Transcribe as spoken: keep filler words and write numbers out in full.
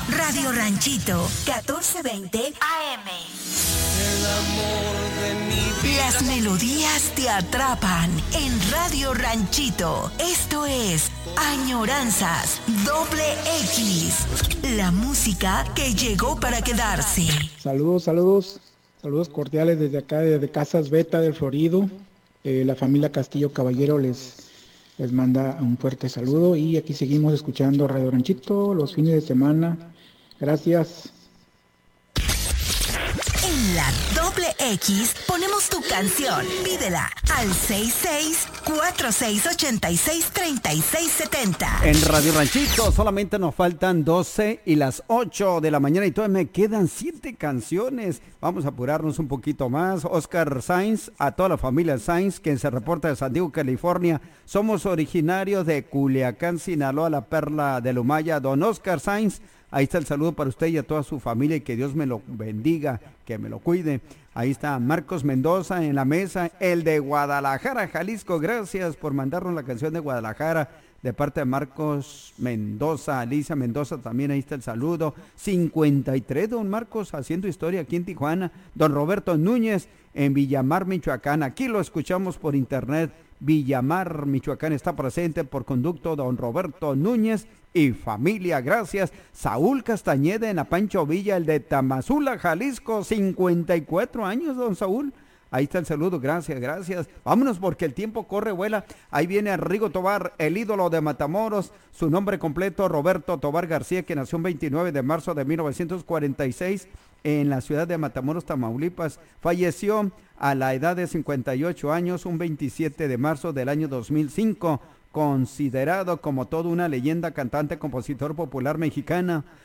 Radio Ranchito, catorce veinte A M. El amor de mi vida. Las melodías te atrapan en Radio Ranchito. Esto es Añoranzas Doble X. La música que llegó para quedarse. Saludos, saludos. Saludos cordiales desde acá, desde Casas Beta del Florido. Eh, la familia Castillo Caballero les, les manda un fuerte saludo y aquí seguimos escuchando Radio Ranchito los fines de semana. Gracias. En la Doble X ponemos tu canción. Pídela al seis seis cuatro seis ocho seis tres seis siete cero. En Radio Ranchito solamente nos faltan doce y las ocho de la mañana y todavía me quedan siete canciones. Vamos a apurarnos un poquito más. Oscar Sainz, a toda la familia Sainz que se reporta de San Diego, California. Somos originarios de Culiacán, Sinaloa, la perla del Humaya. Don Oscar Sainz, ahí está el saludo para usted y a toda su familia y que Dios me lo bendiga, que me lo cuide. Ahí está Marcos Mendoza en la mesa, el de Guadalajara, Jalisco. Gracias por mandarnos la canción de Guadalajara de parte de Marcos Mendoza. Alicia Mendoza también, ahí está el saludo. cincuenta y tres, don Marcos, haciendo historia aquí en Tijuana. Don Roberto Núñez en Villamar, Michoacán. Aquí lo escuchamos por internet. Villamar, Michoacán está presente por conducto don Roberto Núñez y familia, gracias. Saúl Castañeda en Apancho Villa, el de Tamazula, Jalisco, cincuenta y cuatro años, don Saúl. Ahí está el saludo, gracias, gracias. Vámonos porque el tiempo corre, vuela. Ahí viene Rigo Tobar, el ídolo de Matamoros. Su nombre completo, Roberto Tobar García, que nació el veintinueve de marzo de mil novecientos cuarenta y seis en la ciudad de Matamoros, Tamaulipas. Falleció a la edad de cincuenta y ocho años, un veintisiete de marzo del año dos mil cinco. Considerado como toda una leyenda, cantante, compositor popular mexicana,